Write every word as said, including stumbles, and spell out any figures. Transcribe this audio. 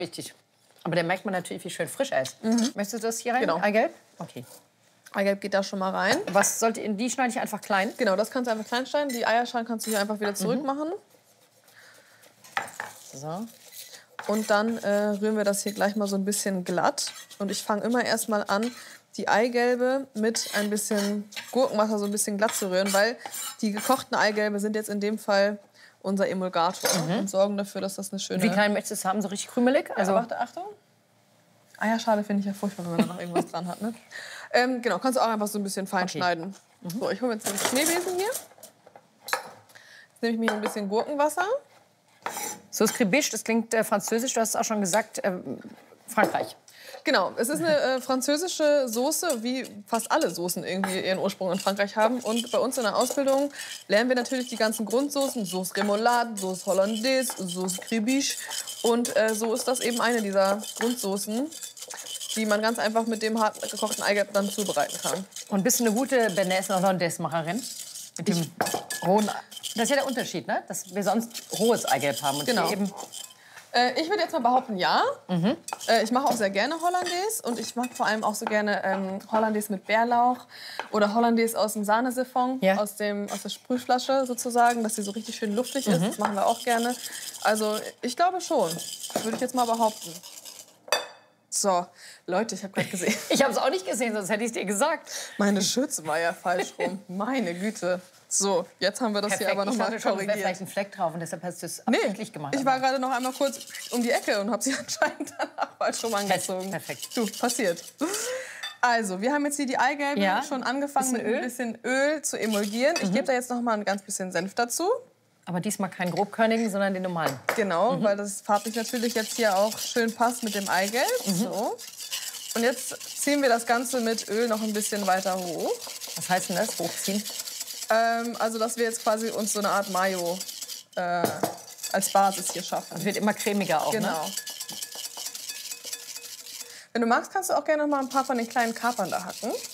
Richtig. Aber der merkt man natürlich, wie schön frisch er ist. Mhm. Möchtest du das hier rein? Genau. Eigelb? Okay. Eigelb geht da schon mal rein. Was sollte in die schneide ich einfach klein? Genau, das kannst du einfach klein schneiden. Die Eierschalen kannst du hier einfach wieder zurück machen. So. Und dann äh, rühren wir das hier gleich mal so ein bisschen glatt. Und ich fange immer erst mal an, die Eigelbe mit ein bisschen Gurkenwasser so ein bisschen glatt zu rühren, weil die gekochten Eigelbe sind jetzt in dem Fall unser Emulgator mhm. und sorgen dafür, dass das eine schöne... Wie klein möchtest du es haben? So richtig krümelig? Also, warte, Achtung. Eierschale finde ich ja furchtbar, wenn man da noch irgendwas dran hat. Ne? Ähm, genau, kannst du auch einfach so ein bisschen fein okay. schneiden. Mhm. So, ich hole jetzt den Schneebesen hier. Jetzt nehme ich mir ein bisschen Gurkenwasser. Sauce Kribiche, das klingt äh, französisch, du hast es auch schon gesagt, äh, Frankreich. Genau, es ist eine äh, französische Soße, wie fast alle Soßen irgendwie ihren Ursprung in Frankreich haben. Und bei uns in der Ausbildung lernen wir natürlich die ganzen Grundsoßen. Sauce Remoulade, Sauce Hollandaise, Sauce Kribiche. Und äh, so ist das eben eine dieser Grundsoßen, die man ganz einfach mit dem hart gekochten Eigelb dann zubereiten kann. Und bist du eine gute Bearnaise Hollandaise-Macherin? Mit dem ich rohen... Das ist ja der Unterschied, ne? Dass wir sonst rohes Eigelb haben. Und genau. hier eben äh, ich würde jetzt mal behaupten, ja. Mhm. Äh, ich mache auch sehr gerne Hollandaise. Und ich mache vor allem auch so gerne ähm, Hollandaise mit Bärlauch. Oder Hollandaise aus dem Sahnesiphon, ja. aus, dem, aus der Sprühflasche sozusagen. Dass sie so richtig schön luftig ist. Mhm. Das machen wir auch gerne. Also ich glaube schon. Würde ich jetzt mal behaupten. So, Leute, ich habe gerade gesehen. Ich habe es auch nicht gesehen, sonst hätte ich es dir gesagt. Meine Schürze war ja falsch rum. Meine Güte. So, jetzt haben wir das Perfekt. hier aber noch ich mal korrigiert. Schon, korrigiert. vielleicht ein Fleck drauf und deshalb hast du es nee, absichtlich gemacht. Ich war gerade noch einmal kurz um die Ecke und habe sie anscheinend danach falsch rum angezogen. Perfekt. Du, passiert. Also, wir haben jetzt hier die Eigelbe ja. schon angefangen mit ein bisschen Öl zu emulgieren. Ich mhm. gebe da jetzt noch mal ein ganz bisschen Senf dazu. Aber diesmal keinen grobkörnigen, sondern den normalen. Genau, mhm. weil das farblich natürlich jetzt hier auch schön passt mit dem Eigelb. Mhm. So. Und jetzt ziehen wir das Ganze mit Öl noch ein bisschen weiter hoch. Was heißt denn das, hochziehen? Ähm, also, dass wir jetzt quasi uns so eine Art Mayo äh, als Basis hier schaffen. Das wird immer cremiger auch, genau. Ne? Wenn du magst, kannst du auch gerne noch mal ein paar von den kleinen Kapern da hacken.